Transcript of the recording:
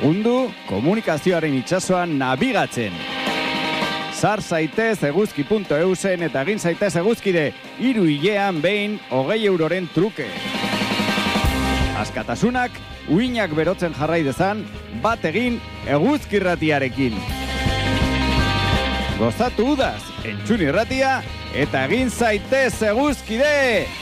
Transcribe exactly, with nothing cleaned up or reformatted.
Mundu komunikazioaren itsasoan nabigatzen. Sar zaitez eguzki puntu eusen eta egin zaitez eguzkide hiru hilean behin hogei euroren truke. Askatasunak uinak berotzen jarrai dezan, bat egin eguzki irratiarekin. Gozatu udaz, entzun irratia eta egin zaitez eguzkide!